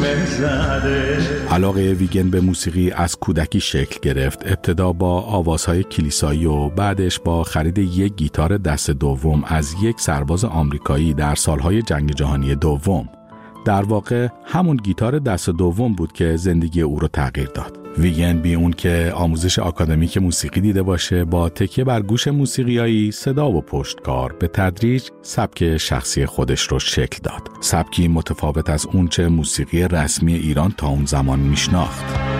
علاقه ویگن به موسیقی از کودکی شکل گرفت، ابتدا با آوازهای کلیسایی و بعدش با خرید یک گیتار دست دوم از یک سرباز آمریکایی در سالهای جنگ جهانی دوم. در واقع همون گیتار دست دوم بود که زندگی او رو تغییر داد. ویگن بی اون که آموزش آکادمیک موسیقی دیده باشه، با تکیه بر گوش موسیقیایی، صدا و پشتکار به تدریج سبک شخصی خودش رو شکل داد. سبکی متفاوت از اون چه موسیقی رسمی ایران تا اون زمان میشناخت.